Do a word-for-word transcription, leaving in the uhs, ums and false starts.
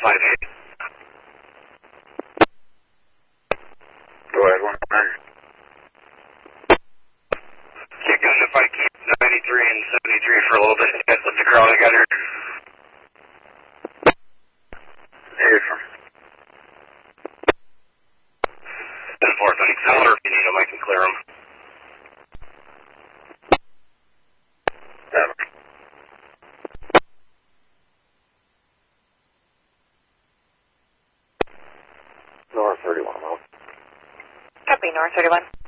five eight. Go ahead, one nine. Okay, good. If I keep ninety-three and seventy-three for a little bit, you guys put the crowd together. Affirm. ten four, so tell her if you need them, I can clear them. Seven. North thirty-one, out. Copy, North thirty-one.